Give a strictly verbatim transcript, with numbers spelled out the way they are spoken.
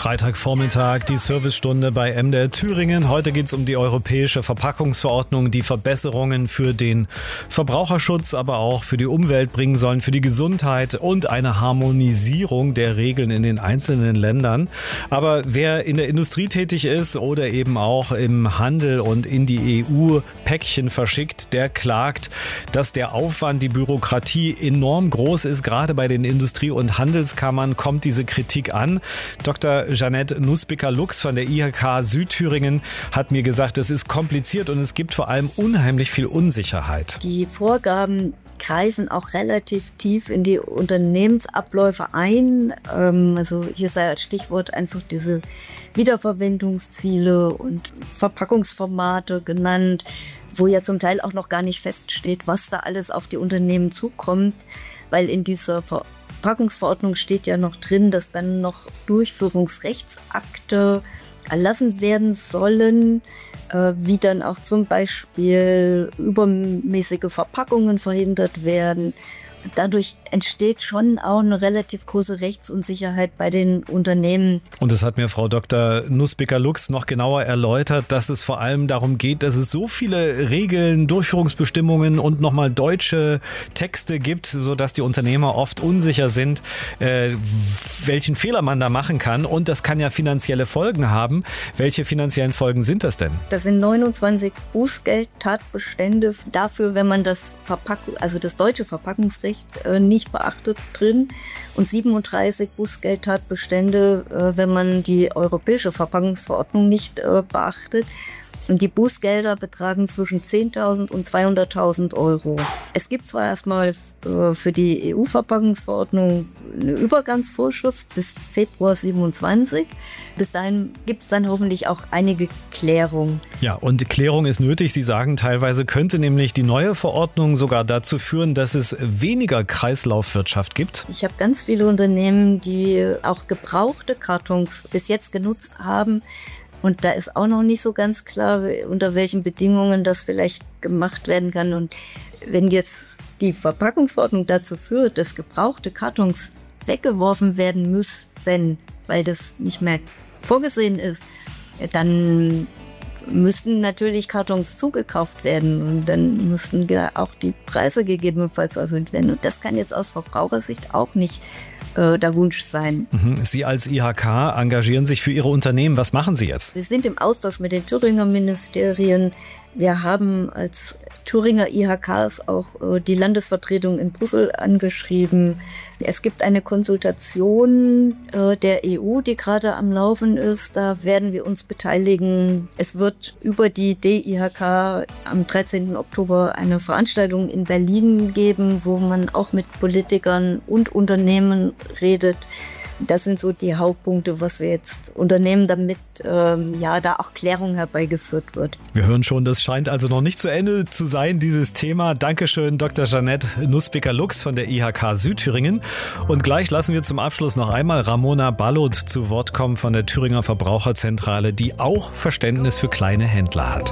Freitagvormittag, die Servicestunde bei M D R Thüringen. Heute geht es um die europäische Verpackungsverordnung, die Verbesserungen für den Verbraucherschutz, aber auch für die Umwelt bringen sollen, für die Gesundheit und eine Harmonisierung der Regeln in den einzelnen Ländern. Aber wer in der Industrie tätig ist oder eben auch im Handel und in die E U Päckchen verschickt, der klagt, dass der Aufwand, die Bürokratie enorm groß ist. Gerade bei den Industrie- und Handelskammern kommt diese Kritik an. Doktor Jeanette Nussbicker-Lux von der I H K Südthüringen hat mir gesagt, es ist kompliziert und es gibt vor allem unheimlich viel Unsicherheit. Die Vorgaben greifen auch relativ tief in die Unternehmensabläufe ein. Also hier sei als Stichwort einfach diese Wiederverwendungsziele und Verpackungsformate genannt, wo ja zum Teil auch noch gar nicht feststeht, was da alles auf die Unternehmen zukommt, weil in dieser Ver Verpackungsverordnung steht ja noch drin, dass dann noch Durchführungsrechtsakte erlassen werden sollen, äh, wie dann auch zum Beispiel übermäßige Verpackungen verhindert werden. Dadurch entsteht schon auch eine relativ große Rechtsunsicherheit bei den Unternehmen. Und das hat mir Frau Doktor Nussbicker-Lux noch genauer erläutert, dass es vor allem darum geht, dass es so viele Regeln, Durchführungsbestimmungen und nochmal deutsche Texte gibt, sodass die Unternehmer oft unsicher sind, äh, welchen Fehler man da machen kann. Und das kann ja finanzielle Folgen haben. Welche finanziellen Folgen sind das denn? Das sind neunundzwanzig Bußgeldtatbestände dafür, wenn man das Verpackung, also das deutsche Verpackungsrecht nicht beachtet drin und siebenunddreißig Bußgeldtatbestände, wenn man die europäische Verpackungsverordnung nicht beachtet. Und die Bußgelder betragen zwischen zehntausend und zweihunderttausend Euro. Es gibt zwar erstmal für die E U-Verpackungsverordnung eine Übergangsvorschrift bis Februar siebenundzwanzig. Bis dahin gibt es dann hoffentlich auch einige Klärung. Ja, und Klärung ist nötig. Sie sagen, teilweise könnte nämlich die neue Verordnung sogar dazu führen, dass es weniger Kreislaufwirtschaft gibt. Ich habe ganz viele Unternehmen, die auch gebrauchte Kartons bis jetzt genutzt haben. Und da ist auch noch nicht so ganz klar, unter welchen Bedingungen das vielleicht gemacht werden kann. Und wenn jetzt die Verpackungsverordnung dazu führt, dass gebrauchte Kartons weggeworfen werden müssen, weil das nicht mehr vorgesehen ist, dann müssten natürlich Kartons zugekauft werden und dann müssten auch die Preise gegebenenfalls erhöht werden. Und das kann jetzt aus Verbrauchersicht auch nicht äh, der Wunsch sein. Sie als I H K engagieren sich für Ihre Unternehmen. Was machen Sie jetzt? Wir sind im Austausch mit den Thüringer Ministerien. Wir haben als Thüringer I H Ks auch äh, die Landesvertretung in Brüssel angeschrieben. Es gibt eine Konsultation äh, der E U, die gerade am Laufen ist. Da werden wir uns beteiligen. Es wird über die D I H K am dreizehnten Oktober eine Veranstaltung in Berlin geben, wo man auch mit Politikern und Unternehmen redet. Das sind so die Hauptpunkte, was wir jetzt unternehmen, damit ähm, ja da auch Klärung herbeigeführt wird. Wir hören schon, das scheint also noch nicht zu Ende zu sein, dieses Thema. Dankeschön, Doktor Jeanette Nussbicker-Lux von der I H K Südthüringen. Und gleich lassen wir zum Abschluss noch einmal Ramona Ballot zu Wort kommen von der Thüringer Verbraucherzentrale, die auch Verständnis für kleine Händler hat.